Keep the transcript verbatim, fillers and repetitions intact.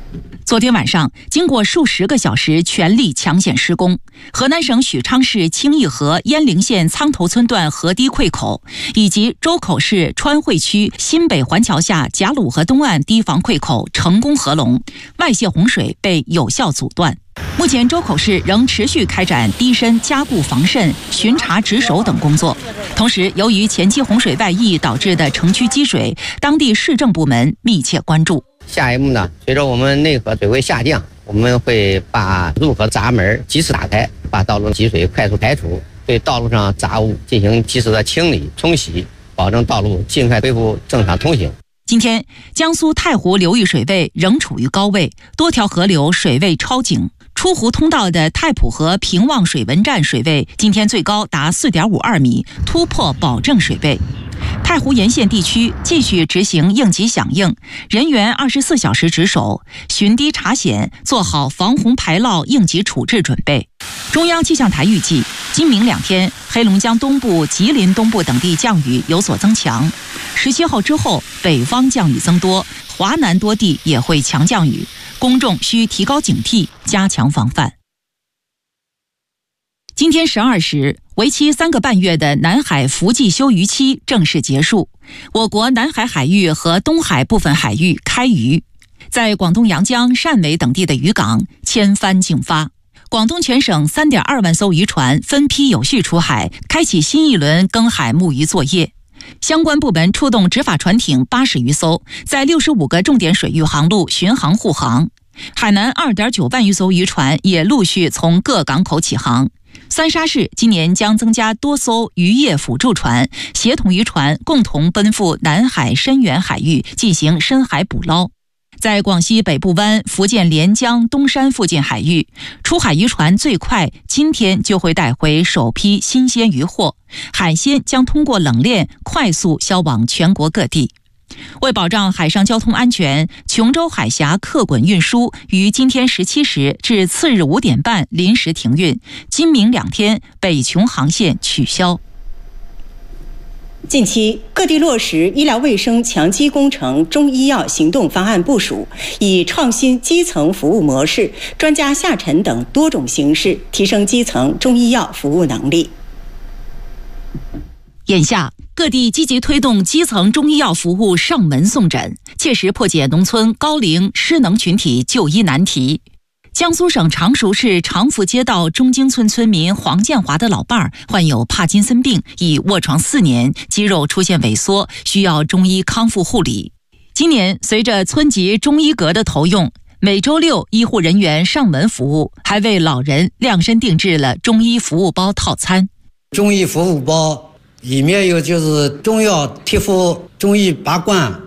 昨天晚上，经过数十个小时全力抢险施工，河南省许昌市清义河鄢陵县苍头村段河堤溃口，以及周口市川汇区新北环桥下贾鲁河东岸堤防溃口成功合龙，外泄洪水被有效阻断。目前，周口市仍持续开展堤深加固防渗、巡查值守等工作。同时，由于前期洪水外溢导致的城区积水，当地市政部门密切关注。 下一步呢，随着我们内河水位下降，我们会把入河闸门及时打开，把道路积水快速排除，对道路上杂物进行及时的清理冲洗，保证道路尽快恢复正常通行。 今天，江苏太湖流域水位仍处于高位，多条河流水位超警。出湖通道的太浦河平望水文站水位今天最高达 四点五二米，突破保证水位。太湖沿线地区继续执行应急响应，人员二十四小时值守，巡堤查险，做好防洪排涝应急处置准备。中央气象台预计，今明两天，黑龙江东部、吉林东部等地降雨有所增强。十七号之后，北方降雨增多，华南多地也会强降雨，公众需提高警惕，加强防范。今天十二时，为期三个半月的南海伏季休渔期正式结束，我国南海海域和东海部分海域开渔，在广东阳江、汕尾等地的渔港千帆竞发。广东全省 三点二万艘渔船分批有序出海，开启新一轮耕海牧渔作业。相关部门出动执法船艇八十余艘，在六十五个重点水域航路巡航护航。海南 二点九万余艘渔船也陆续从各港口起航。三沙市今年将增加多艘渔业辅助船，协同渔船共同奔赴南海深远海域进行深海捕捞。在广西北部湾、福建连江、东山附近海域，出海渔船最快今天就会带回首批新鲜渔获，海鲜将通过冷链快速销往全国各地。为保障海上交通安全，琼州海峡客滚运输于今天十七时至次日五点半临时停运，今明两天北琼航线取消。 近期，各地落实医疗卫生强基工程中医药行动方案部署，以创新基层服务模式、专家下沉等多种形式，提升基层中医药服务能力。 眼下，各地积极推动基层中医药服务上门送诊，切实破解农村高龄失能群体就医难题。江苏省常熟市长福街道中京村村民黄建华的老伴儿患有帕金森病，已卧床四年，肌肉出现萎缩，需要中医康复护理。今年随着村级中医阁的投用，每周六医护人员上门服务，还为老人量身定制了中医服务包套餐。 中医服务包里面有就是中药贴敷、中医拔罐、